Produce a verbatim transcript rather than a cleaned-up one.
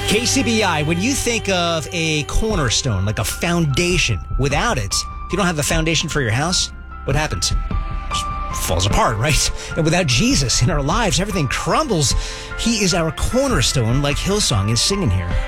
K C B I, when you think of a cornerstone, like a foundation, without it, if you don't have the foundation for your house, what happens? It just falls apart, right? And without Jesus in our lives, everything crumbles. He is our cornerstone, like Hillsong is singing here.